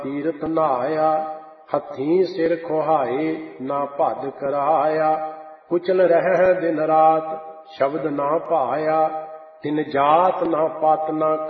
ਤੀਰਥ ਨਹਾਇਆ। ਹੱਥੀਂ ਸਿਰ ਖੁਹਾਏ ਨਾ ਭੱਦ ਕਰਾਇਆ। ਕੁਚਲ ਰਹਿ ਦਿਨ ਰਾਤ ਸ਼ਬਦ ਨਾ ਭਾਇਆ। ਤਿਨ ਜਾਤ ਨਾ ਪਤ ਨਾ